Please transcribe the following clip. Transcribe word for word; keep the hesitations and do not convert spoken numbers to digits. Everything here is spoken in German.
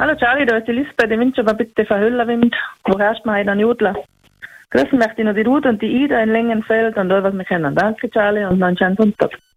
Hallo Charlie, da ist die Lisbeth. Ich wünsche aber bitte Verhüllerwind. Wo herrscht man einen Jodler? Grüßen möchte ich noch die Ruth und die Ida in Lengenfeld und all, was wir kennen. Danke Charlie und noch einen schönen Sonntag.